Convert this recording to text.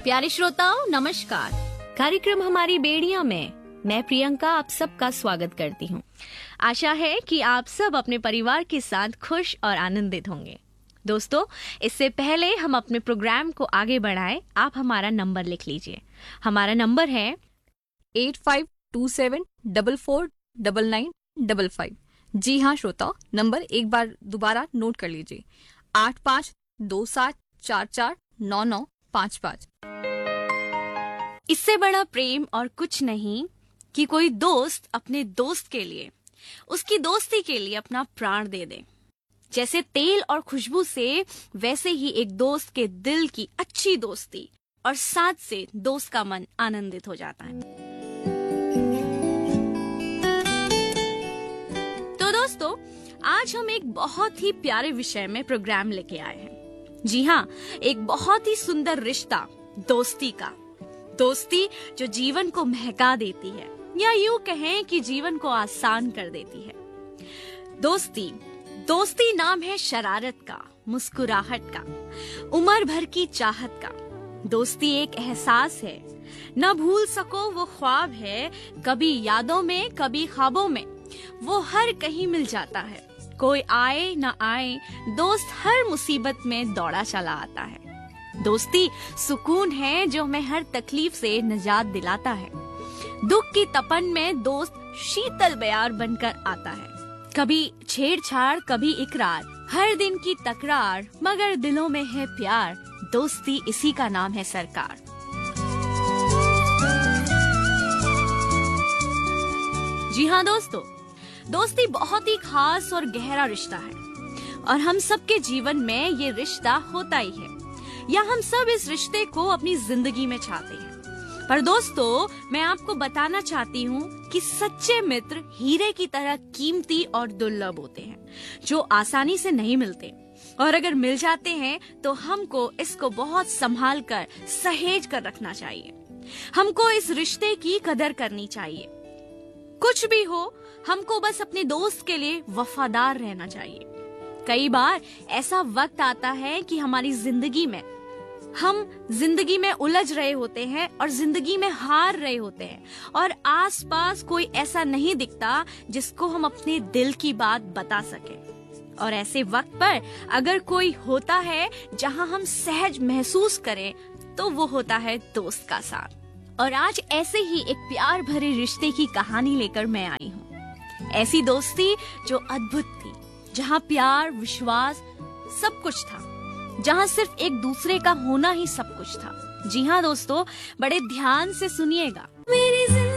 प्यारे श्रोताओं नमस्कार। कार्यक्रम हमारी बेड़ियां में मैं प्रियंका आप सबका स्वागत करती हूं। आशा है कि आप सब अपने परिवार के साथ खुश और आनंदित होंगे। दोस्तों, इससे पहले हम अपने प्रोग्राम को आगे बढ़ाएं, आप हमारा नंबर लिख लीजिए। हमारा नंबर है 8527449955। जी हाँ श्रोताओ, नंबर एक बार दोबारा नोट कर लीजिए, 8527449955। इससे बड़ा प्रेम और कुछ नहीं कि कोई दोस्त अपने दोस्त के लिए, उसकी दोस्ती के लिए अपना प्राण दे दे। जैसे तेल और खुशबू से, वैसे ही एक दोस्त के दिल की अच्छी दोस्ती और साथ से दोस्त का मन आनंदित हो जाता है। तो दोस्तों, आज हम एक बहुत ही प्यारे विषय में प्रोग्राम लेके आए हैं। जी हाँ, एक बहुत ही सुंदर रिश्ता, दोस्ती का। दोस्ती जो जीवन को महका देती है, या यूं कहें कि जीवन को आसान कर देती है। दोस्ती नाम है शरारत का, मुस्कुराहट का, उम्र भर की चाहत का। दोस्ती एक एहसास है, न भूल सको वो ख्वाब है, कभी यादों में कभी ख्वाबों में वो हर कहीं मिल जाता है। कोई आए न आए, दोस्त हर मुसीबत में दौड़ा चला आता है। दोस्ती सुकून है जो हमें हर तकलीफ से निजात दिलाता है। दुख की तपन में दोस्त शीतल बयार बनकर आता है। कभी छेड़छाड़ कभी इकरार, हर दिन की तकरार, मगर दिलों में है प्यार। दोस्ती इसी का नाम है सरकार। जी हाँ दोस्तों, दोस्ती बहुत ही खास और गहरा रिश्ता है और हम सबके जीवन में ये रिश्ता होता ही है, या हम सब इस रिश्ते को अपनी जिंदगी में चाहते हैं। पर दोस्तों, मैं आपको बताना चाहती हूँ कि सच्चे मित्र हीरे की तरह कीमती और दुर्लभ होते हैं, जो आसानी से नहीं मिलते, और अगर मिल जाते हैं तो हमको इसको बहुत संभाल कर, सहेज कर रखना चाहिए। हमको इस रिश्ते की कदर करनी चाहिए। कुछ भी हो, हमको बस अपने दोस्त के लिए वफादार रहना चाहिए। कई बार ऐसा वक्त आता है कि हमारी जिंदगी में हम जिंदगी में उलझ रहे होते हैं और जिंदगी में हार रहे होते हैं, और आसपास कोई ऐसा नहीं दिखता जिसको हम अपने दिल की बात बता सके। और ऐसे वक्त पर अगर कोई होता है जहां हम सहज महसूस करें, तो वो होता है दोस्त का साथ। और आज ऐसे ही एक प्यार भरे रिश्ते की कहानी लेकर मैं आई हूँ। ऐसी दोस्ती जो अद्भुत थी, जहाँ प्यार, विश्वास सब कुछ था, जहाँ सिर्फ एक दूसरे का होना ही सब कुछ था। जी हाँ दोस्तों, बड़े ध्यान से सुनिएगा।